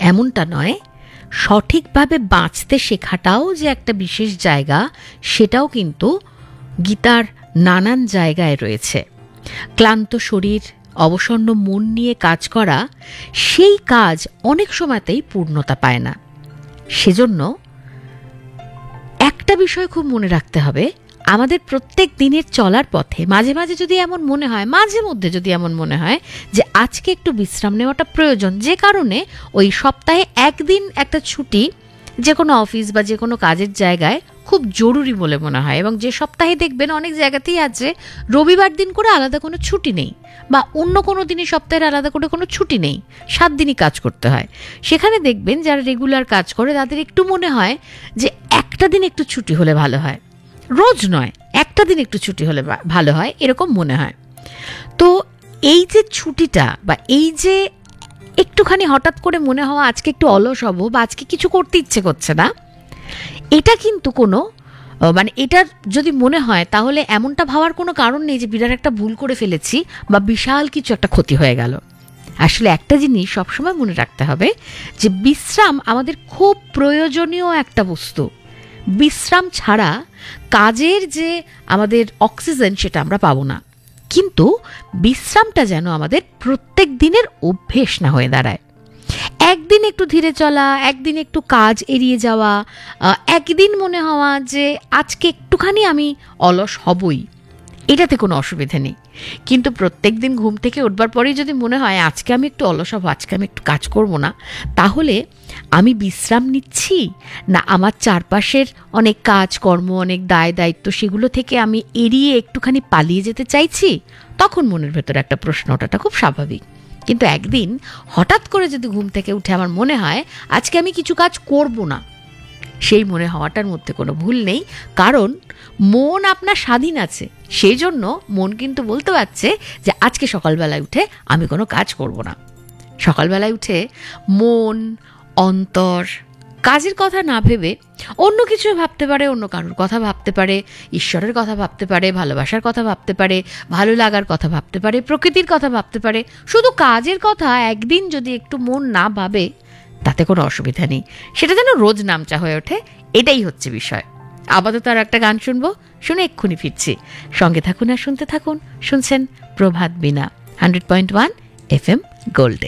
এমনটা নয়, সঠিকভাবে বাঁচতে শেখাটাও যে একটা বিশেষ জায়গা, সেটাও কিন্তু গীতার নানান জায়গায় রয়েছে। ক্লান্ত শরীর, অবসন্ন মন নিয়ে কাজ করা, সেই কাজ অনেক সময়তেই পূর্ণতা পায় না। সেজন্য একটা বিষয় খুব মনে রাখতে হবে, আমাদের প্রত্যেক দিনের চলার পথে মাঝে মাঝে যদি এমন মনে হয়, মাঝে মধ্যে যদি এমন মনে হয় যে আজকে একটু বিশ্রাম নেওয়াটা প্রয়োজন, যে কারণে ওই সপ্তাহে একদিন একটা ছুটি যে কোনো অফিস বা যে কোনো কাজের জায়গায় খুব জরুরি বলে মনে হয়, এবং যে সপ্তাহে দেখবেন অনেক জায়গাতেই আছে রবিবার দিন করে আলাদা কোনো ছুটি নেই, বা অন্য কোনো দিনই সপ্তাহের আলাদা করে কোনো ছুটি নেই, 7 দিনই কাজ করতে হয়। সেখানে দেখবেন যারা রেগুলার কাজ করে তাদের একটু মনে হয় যে একটা দিন একটু ছুটি হলে ভালো হয়, রোজ নয়, একটা দিন একটু ছুটি হলে ভালো হয়, এরকম মনে হয়। তো এই যে ছুটিটা, বা এই যে একটুখানি হঠাৎ করে মনে হওয়া আজকে একটু অলস হব বা আজকে কিছু করতে ইচ্ছে করছে না, এটা কিন্তু কোনো মানে এটার যদি মনে হয় তাহলে এমনটা ভাবার কোনো কারণ নেই যে বিরাট একটা ভুল করে ফেলেছি বা বিশাল কিছু একটা ক্ষতি হয়ে গেল। আসলে একটা জিনিস সবসময় মনে রাখতে হবে যে বিশ্রাম আমাদের খুব প্রয়োজনীয় একটা বস্তু। বিশ্রাম ছাড়া কাজের যে আমাদের অক্সিজেন সেটা আমরা পাবো না। কিন্তু বিশ্রামটা যেন আমাদের প্রত্যেক দিনের অভ্যেস না হয়ে দাঁড়ায়। একদিন একটু ধীরে চলা, একদিন একটু কাজ এড়িয়ে যাওয়া, একদিন মনে হওয়া যে আজকে একটুখানি আমি অলস হবই, এটাতে কোনো অসুবিধা নেই। কিন্তু প্রত্যেক দিন ঘুম থেকে উঠবার পরেই যদি মনে হয় আজকে আমি একটু অলস হব, আজকে আমি একটু কাজ করব না, তাহলে আমি বিশ্রাম নিচ্ছি না আমার চারপাশের অনেক কাজকর্ম, অনেক দায় দায়িত্ব, সেগুলো থেকে আমি এড়িয়ে একটুখানি পালিয়ে যেতে চাইছি, তখন মনের ভেতরে একটা প্রশ্ন ওঠাটা খুব স্বাভাবিক। কিন্তু একদিন হঠাৎ করে যদি ঘুম থেকে উঠে আমার মনে হয় আজকে আমি কিছু কাজ করব না, সেই মনে হওয়াটার মধ্যে কোনো ভুল নেই, কারণ মন আপনার স্বাধীন আছে। সেই জন্য মন কিন্তু বলতে পারছে যে আজকে সকালবেলায় উঠে আমি কোনো কাজ করব না। সকালবেলায় উঠে মন, অন্তর কাজের কথা না ভেবে অন্য কিছু ভাবতে পারে, অন্য কারোর কথা ভাবতে পারে, ঈশ্বরের কথা ভাবতে পারে, ভালোবাসার কথা ভাবতে পারে, ভালো লাগার কথা ভাবতে পারে, প্রকৃতির কথা ভাবতে পারে। শুধু কাজের কথা একদিন যদি একটু মন না ভাবে তাতে কোনো অসুবিধা নেই, সেটা যেন রোজ নামচা হয়ে ওঠে, এটাই হচ্ছে বিষয়। আপাতত আর একটা গান শুনবো, শুনে এক্ষুনি ফিরছি। সঙ্গে থাকুন আর শুনতে থাকুন। শুনছেন প্রভাত বীণা 100.1 FM গোল্ডে।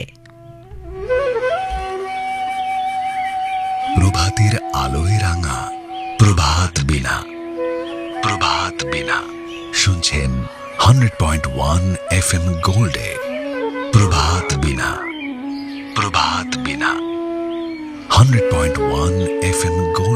প্রভাতের আলোয় রাঙা প্রভাত বীণা, প্রভাত বীণা শুনছেন 100.1 FM গোল্ডে। প্রভাত বীণা, প্রভাত বীণা 100.1 FM গোল্ড।